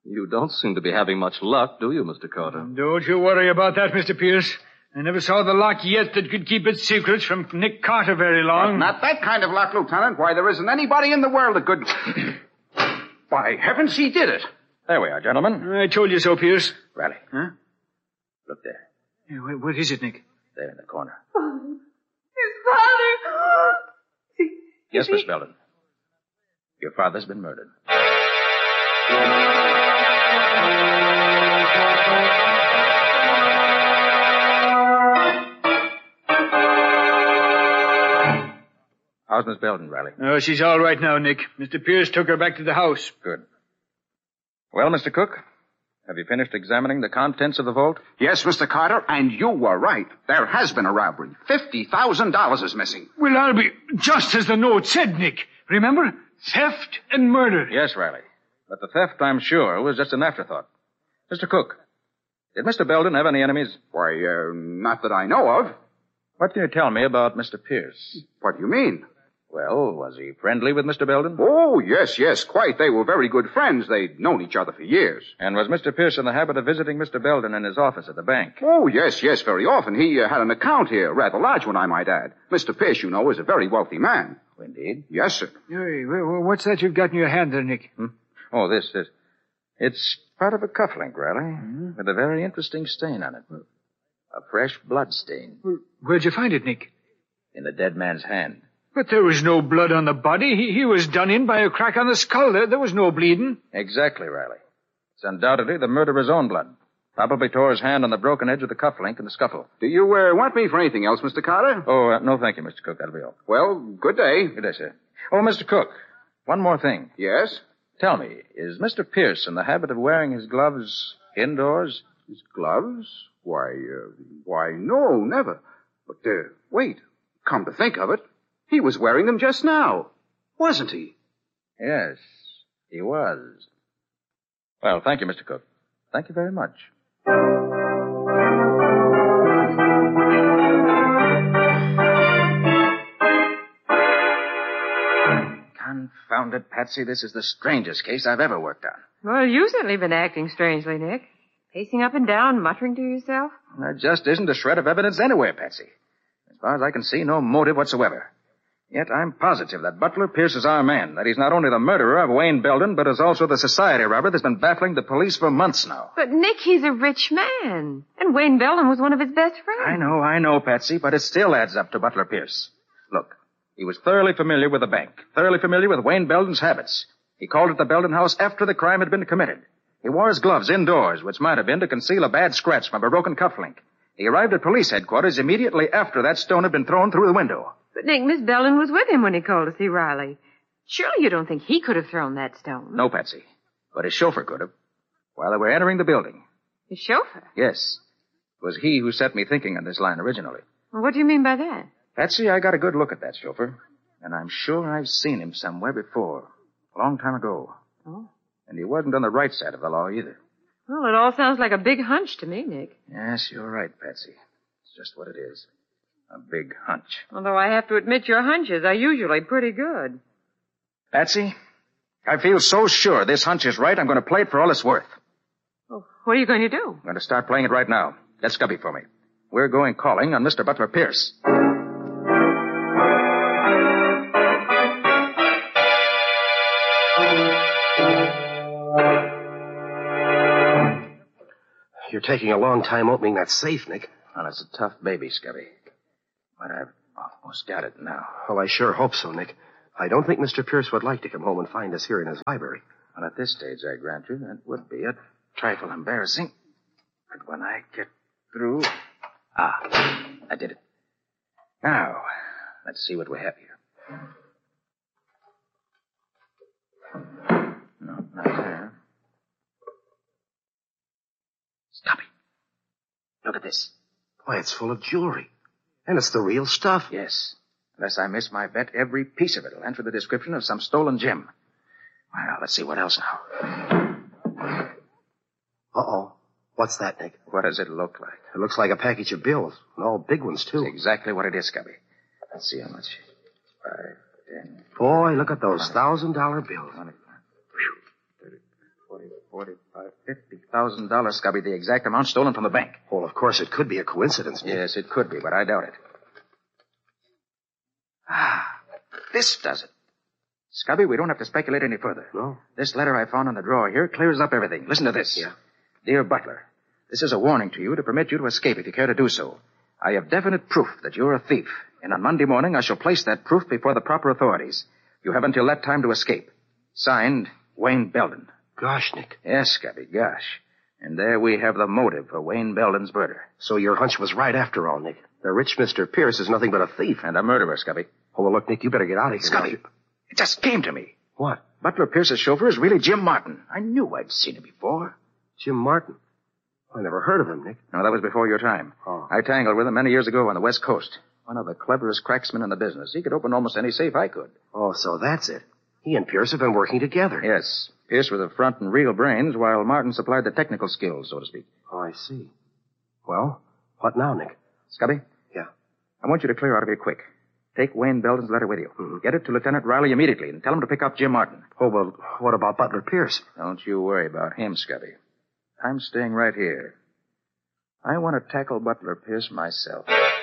You don't seem to be having much luck, do you, Mr. Carter? Don't you worry about that, Mr. Pierce. I never saw the lock yet that could keep its secrets from Nick Carter very long. Not that kind of luck, Lieutenant. Why, there isn't anybody in the world that could... By heavens, he did it. There we are, gentlemen. I told you so, Pierce. Riley. Huh? Look there. Yeah, what is it, Nick? There in the corner. His father! Yes, Miss Belden. Your father's been murdered. How's Miss Belden, Riley? Oh, she's all right now, Nick. Mr. Pierce took her back to the house. Good. Well, Mr. Cook, have you finished examining the contents of the vault? Yes, Mr. Carter, and you were right. There has been a robbery. $50,000 is missing. Well, I'll be just as the note said, Nick. Remember? Theft and murder. Yes, Riley. But the theft, I'm sure, was just an afterthought. Mr. Cook, did Mr. Belden have any enemies? Why, not that I know of. What can you tell me about Mr. Pierce? What do you mean? Well, was he friendly with Mr. Belden? Oh, yes, quite. They were very good friends. They'd known each other for years. And was Mr. Pierce in the habit of visiting Mr. Belden in his office at the bank? Oh, yes, very often. He had an account here, rather large one, I might add. Mr. Pierce, you know, is a very wealthy man. Oh, indeed? Yes, sir. Hey, what's that you've got in your hand there, Nick? Oh, this. It's part of a cufflink, Riley, with a very interesting stain on it. A fresh blood stain. Where'd you find it, Nick? In the dead man's hand. But there was no blood on the body. He was done in by a crack on the skull. There was no bleeding. Exactly, Riley. It's undoubtedly the murderer's own blood. Probably tore his hand on the broken edge of the cufflink in the scuffle. Do you want me for anything else, Mr. Carter? Oh, no, thank you, Mr. Cook. That'll be all. Well, good day. Good day, sir. Oh, Mr. Cook, one more thing. Yes? Tell me, is Mr. Pierce in the habit of wearing his gloves indoors? His gloves? Why, no, never. But, wait. Come to think of it, he was wearing them just now. Wasn't he? Yes, he was. Well, thank you, Mr. Cook. Thank you very much. Confound it, Patsy. This is the strangest case I've ever worked on. Well, you've certainly been acting strangely, Nick. Pacing up and down, muttering to yourself. There just isn't a shred of evidence anywhere, Patsy. As far as I can see, no motive whatsoever. Yet I'm positive that Butler Pierce is our man, that he's not only the murderer of Wayne Belden, but is also the society robber that's been baffling the police for months now. But, Nick, he's a rich man. And Wayne Belden was one of his best friends. I know, Patsy, but it still adds up to Butler Pierce. Look, he was thoroughly familiar with the bank, thoroughly familiar with Wayne Belden's habits. He called at the Belden house after the crime had been committed. He wore his gloves indoors, which might have been to conceal a bad scratch from a broken cufflink. He arrived at police headquarters immediately after that stone had been thrown through the window. But, Nick, Miss Belden was with him when he called to see Riley. Surely you don't think he could have thrown that stone? No, Patsy. But his chauffeur could have. While they were entering the building. His chauffeur? Yes. It was he who set me thinking on this line originally. Well, what do you mean by that? Patsy, I got a good look at that chauffeur. And I'm sure I've seen him somewhere before. A long time ago. Oh? And he wasn't on the right side of the law either. Well, it all sounds like a big hunch to me, Nick. Yes, you're right, Patsy. It's just what it is. A big hunch. Although I have to admit your hunches are usually pretty good. Patsy, I feel so sure this hunch is right, I'm going to play it for all it's worth. Oh, what are you going to do? I'm going to start playing it right now. Get Scubby for me. We're going calling on Mr. Butler Pierce. You're taking a long time opening that safe, Nick. Well, it's a tough baby, Scubby. But I've almost got it now. Well, I sure hope so, Nick. I don't think Mr. Pierce would like to come home and find us here in his library. Well, at this stage, I grant you, that would be a trifle embarrassing. But when I get through... I did it. Now, let's see what we have here. No, not there. Scubby, look at this. Why, it's full of jewelry. And it's the real stuff. Yes. Unless I miss my bet, every piece of it will answer the description of some stolen gem. Well, let's see what else now. Uh-oh. What's that, Nick? What does it look like? It looks like a package of bills. And all big ones, too. That's exactly what it is, Scubby. Let's see how much. 5, 10... Boy, look at those $1,000 bills. 25, 30, 40, 45, $1,000, Scubby, the exact amount stolen from the bank. Well, of course, it could be a coincidence, Nick. Yes, it could be, but I doubt it. This does it. Scubby, we don't have to speculate any further. No? This letter I found on the drawer here clears up everything. Listen to this. Yeah. Dear Butler, this is a warning to you to permit you to escape if you care to do so. I have definite proof that you're a thief, and on Monday morning I shall place that proof before the proper authorities. You have until that time to escape. Signed, Wayne Belden. Gosh, Nick. Yes, Scubby, gosh. And there we have the motive for Wayne Belden's murder. So your hunch was right after all, Nick. The rich Mr. Pierce is nothing but a thief. And a murderer, Scubby. Oh, well, look, Nick, you better get out of here. Scubby, it just came to me. What? Butler Pierce's chauffeur is really Jim Martin. I knew I'd seen him before. Jim Martin? I never heard of him, Nick. No, that was before your time. Oh. I tangled with him many years ago on the West Coast. One of the cleverest cracksmen in the business. He could open almost any safe I could. Oh, so that's it. He and Pierce have been working together. Yes. Pierce with the front and real brains, while Martin supplied the technical skills, so to speak. Oh, I see. Well, what now, Nick? Scubby? Yeah. I want you to clear out of here quick. Take Wayne Belden's letter with you. Mm-hmm. Get it to Lieutenant Riley immediately and tell him to pick up Jim Martin. Oh, well, what about Butler Pierce? Don't you worry about him, Scubby. I'm staying right here. I want to tackle Butler Pierce myself.